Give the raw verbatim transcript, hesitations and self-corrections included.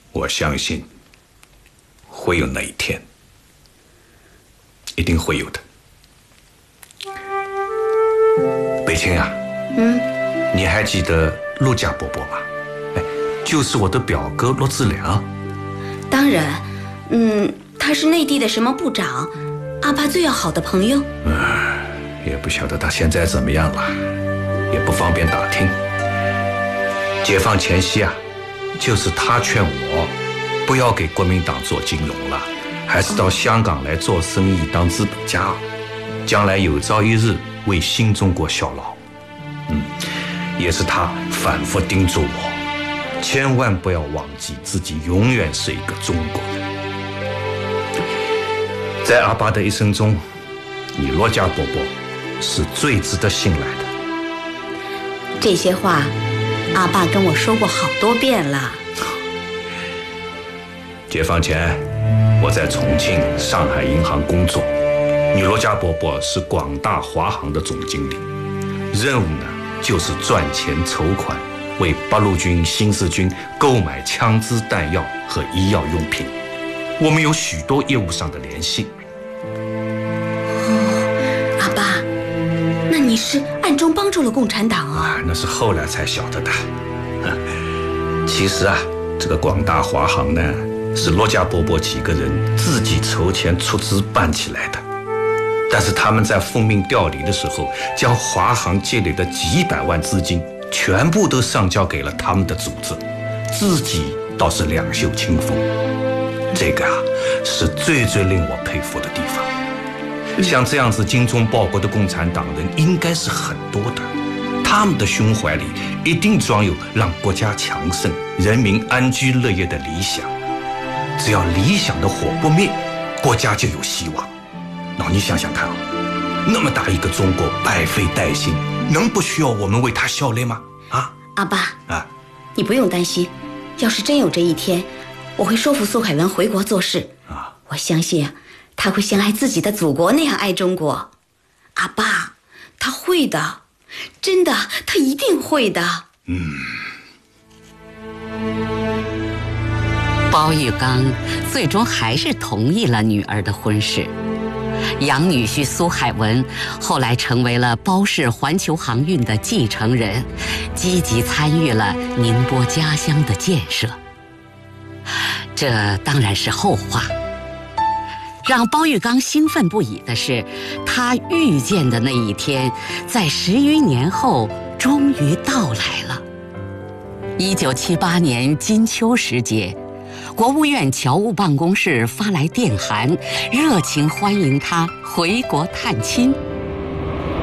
我相信会有那一天，一定会有的。北青啊， 嗯， 你还记得陆家伯伯吗？哎，就是我的表哥陆志良。 当然，嗯，他是内地的什么部长，阿爸最要好的朋友。 嗯，也不晓得他现在怎么样了，也不方便打听。解放前夕啊，就是他劝我不要给国民党做金融了，还是到香港来做生意当资本家，将来有朝一日为新中国效劳。嗯，也是他反复叮嘱我，千万不要忘记自己永远是一个中国人。在阿爸的一生中，你罗家伯伯是最值得信赖的。 这些话阿爸跟我说过好多遍了。 解放前我在重庆上海银行工作，你罗家伯伯是广大华航的总经理，任务呢就是赚钱筹款，为八路军新四军购买枪支弹药和医药用品。我们有许多业务上的联系。 哦，阿爸，那你是暗中帮助了共产党啊？ 啊，那是后来才晓得的。其实啊，这个广大华航呢，是罗家伯伯几个人自己筹钱出资办起来的。但是他们在奉命调离的时候，将华航借来的几百万资金全部都上交给了他们的组织，自己倒是两袖清风。这个啊，是最最令我佩服的地方。像这样子精忠报国的共产党人应该是很多的，他们的胸怀里一定装有让国家强盛、人民安居乐业的理想。只要理想的火不灭，国家就有希望。那你想想看啊，那么大一个中国百废待兴，能不需要我们为他效力吗？啊， 阿爸啊， 你不用担心，要是真有这一天，我会说服苏海文回国做事啊。 我相信啊，他会像爱自己的祖国那样爱中国。阿爸，他会的，真的，他一定会的。 嗯。 包玉刚最终还是同意了女儿的婚事。养女婿苏海文后来成为了包氏环球航运的继承人，积极参与了宁波家乡的建设。这当然是后话。让包玉刚兴奋不已的是，他预见的那一天，在十余年后终于到来了。一九七八年金秋时节，国务院侨务办公室发来电函，热情欢迎他回国探亲。